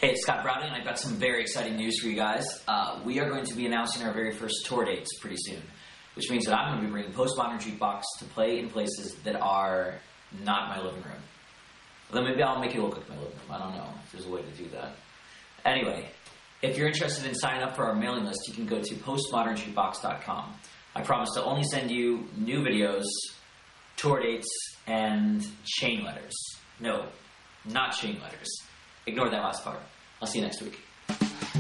Hey, it's Scott Browning, and I've got some very exciting news for you guys. We are going to be announcing our very first tour dates pretty soon, which means that I'm going to be bringing Postmodern Jukebox to play in places that are not my living room. Then maybe I'll make it look like my living room. I don't know if there's a way to do that. Anyway, if you're interested in signing up for our mailing list, you can go to postmodernjukebox.com. I promise to only send you new videos, tour dates, and chain letters. No, not chain letters. Ignore that last part. I'll see you next week.